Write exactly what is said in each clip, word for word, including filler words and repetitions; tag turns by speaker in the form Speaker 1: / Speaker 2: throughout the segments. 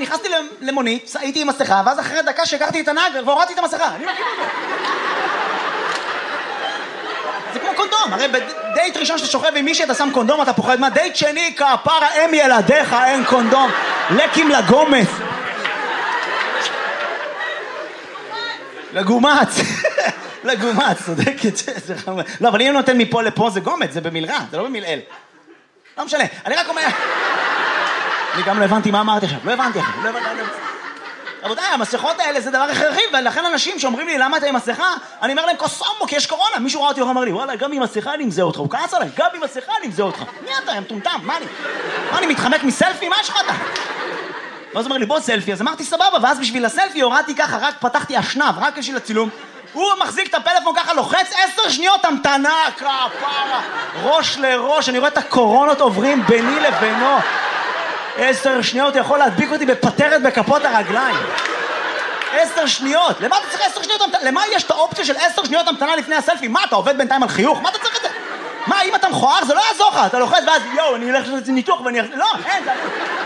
Speaker 1: נכנסתי למונית, הייתי עם מסכה, ואז אחרי דקה שהכרתי את הנהג והורדתי את המסכה. אני מכיר אותו. זה כמו קונדום, הרי בדייט ראשון שאתה שוכב עם מישהי אתה שם קונדום, אתה פוחד מה? דייט שני, כפרה, הם ילדיך, אין קונדום. לקים לגומץ. לגומץ. לגומץ, צודקת. לא, אבל אם נותן מפה לפה זה גומץ, זה במלרע, זה לא במלעיל. לא משנה, אני רק אומר... אני גם לא הבנתי מה אמרתי עכשיו, לא הבנתי עכשיו, לא הבנתי... רבותיי, המסכות האלה זה דבר הכרחי, ולכן אנשים שאומרים לי למה אתה עם מסכה, אני אומר להם קוסומו, כי יש קורונה. מישהו ראה אותי ואומר לי, וואלה, גם עם מסכה אני אמזהה אותך. הוא כעס עליי, גם עם מסכה אני אמזהה אותך. מי אתה, הם טומטם, מה אני? מה אני מתחמק מסלפי? מה יש לך אתה? ואז הוא אומר לי, בוא סלפי, אז אמרתי סבבה, ואז בשביל הסלפי הורדתי ככה, רק פתחתי אשנב, רק בשביל הצילום. הוא מחזיק את הפלאפון ככה, לוחץ עשר שניות המתנה, כפרה, ראש לראש, אני רואה את הקורונות עוברים ביני לבינו. עשר שניות יכול להדביק אותי בפטרת בכפות הרגליים. עשר שניות. למה אתה צריך עשר שניות המתנה? למה יש את האופציה של עשר שניות המתנה לפני הסלפי? מה, אתה עובד בינתיים על חיוך? מה אתה צריך את זה? מה, אם אתה מכוער זה לא יעזור לך. אתה לוחץ ואז, יואו, אני אלך לעשות ניתוח ואני... לא, אין, זה...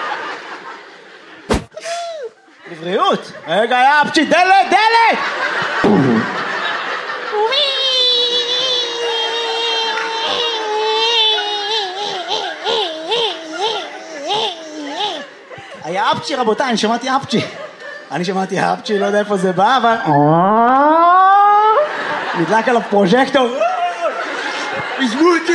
Speaker 1: לבריאות. רגע, יא פצ'י, דלת, דלת! היה אפצ'י, רבותיי, אני שמעתי אפצ'י. אני שמעתי אפצ'י, לא יודע איפה זה בא, אבל... נדלק על הפרוז'קטור. עזבו אותי!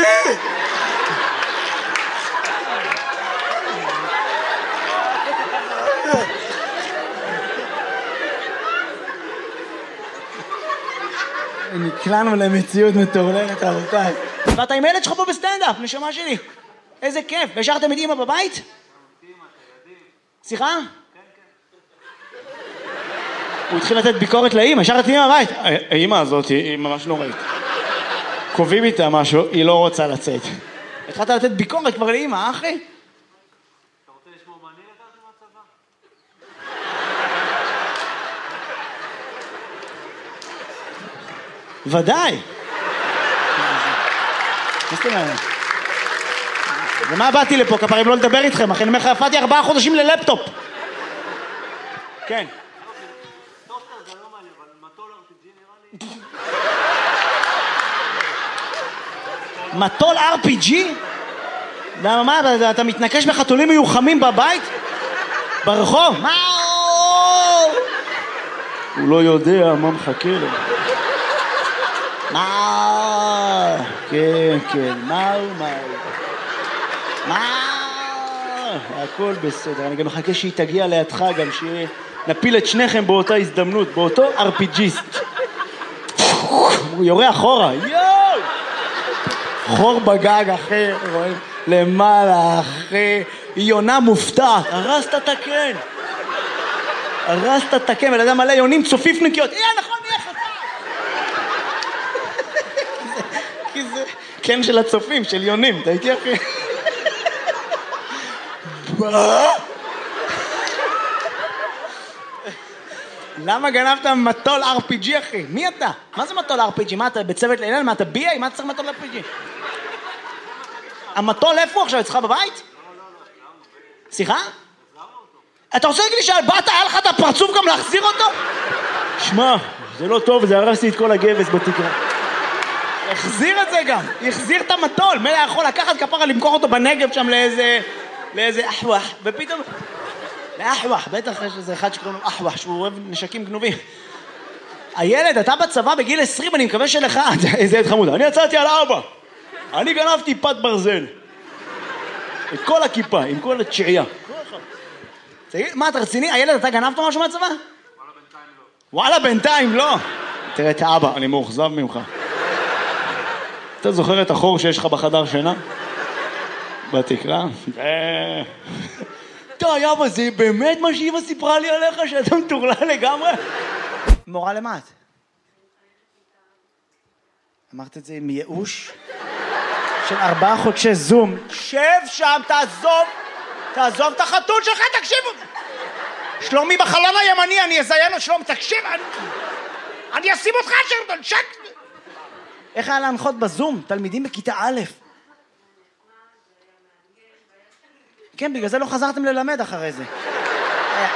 Speaker 1: נקלענו למציאות מטורללת, רבותיי. ואתה עם ילד שלך פה בסטנדאפ, נשמה שלי. איזה כיף. והשארתם את אמא בבית? סליחה? הוא התחיל לתת ביקורת לאמא, השארת את אמא בבית. האמא הזאת היא ממש נוראית. קובעים איתה משהו, היא לא רוצה לצאת. התחלת לתת ביקורת כבר לאמא, אחי?
Speaker 2: אתה רוצה לשמור מה אני לקחתי מהצבא?
Speaker 1: ודאי. מה זאת אומרת? ומה באתי לפה, כפרים, לא לדבר איתכם, אחי, אני אומר לך, יפעתי ארבעה חודשים ללפטופ. כן.
Speaker 2: טוסטר זה לא מעניין, אבל מטול אר פי ג'י נראה לי.
Speaker 1: מטול אר פי ג'י? למה, מה, אתה מתנקש בחתולים מיוחמים בבית? ברחוב? מה? הוא לא יודע מה מחכה לו. מה? כן, כן, מה הוא, מה הוא? מה? הכל בסדר, אני גם מחכה שהיא תגיע לידך גם, שנפיל את שניכם באותה הזדמנות, באותו ארפיג'יסט. הוא יורה אחורה, יואו! חור בגג אחר, רואים? למעלה אחרי, היא יונה מופתעת, הרסת את הקן. הרסת את הקן, ולדע מלא יונים צופיפניקיות, אה, נכון, נהיה חצה. כי זה קן של הצופים, של יונים, אתה איתי אחי? מה? למה גנבת מטול אר פי ג'י, אחי? מי אתה? מה זה מטול אר פי ג'י? מה אתה בצוות לילל? מה אתה בי איי? מה אתה צריך מטול אר פי ג'י? המטול איפה עכשיו? אצלך בבית? סליחה? אתה רוצה להגיד לי שבאת, היה לך את הפרצוף גם להחזיר אותו? שמע, זה לא טוב, זה הרסתי את כל הגבס בתקרה. החזיר את זה גם, החזיר את המטול. מלא יכול לקחת כפרה, למכור אותו בנגב שם לאיזה... לאיזה אחווח, ופתאום... לאחווח, בטח יש איזה אחד שקוראים לו אחווח, שהוא אוהב נשקים גנובים. הילד, אתה בצבא בגיל עשרים, אני מקווה שלך... איזה ילד חמוד, אני יצאתי על ארבע. אני גנבתי פת ברזל. את כל הכיפה, עם כל התשיעייה. מה, אתה רציני? הילד, אתה גנבת משהו מהצבא?
Speaker 2: וואלה, בינתיים לא.
Speaker 1: וואלה, בינתיים לא. תראה את האבא, אני מאוכזב ממך. אתה זוכר את החור שיש לך בחדר שינה? בתקרה? די, אבא, זה באמת מה שאימא סיפרה לי עליך, שאתה מטורלל לגמרי? מורה למה את? אמרת את זה עם ייאוש? של ארבעה חודשי זום. שב שם, תעזוב, תעזוב את החתול שלך, תקשיבו. שלומי בחלון הימני, אני אזיין לו, שלומי, תקשיב, אני, אני אשים אותך שרדון, שק. איך היה להנחות בזום? תלמידים בכיתה א'. כן, בגלל זה לא חזרתם ללמד אחרי זה.